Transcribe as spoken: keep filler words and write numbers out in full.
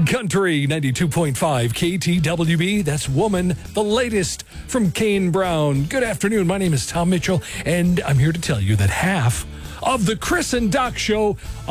Country ninety-two point five K T W B. That's Woman, the latest from Kane Brown. Good afternoon. My name is Tom Mitchell, and I'm here to tell you that half of the Chris and Doc Show